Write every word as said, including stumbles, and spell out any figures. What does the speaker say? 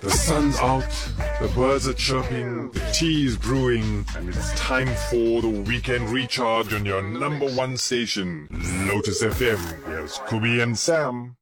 The sun's out, the birds are chirping, the tea is brewing, and it's time for the weekend recharge on your number one station, Lotus F M. Here's Kubi and Sam.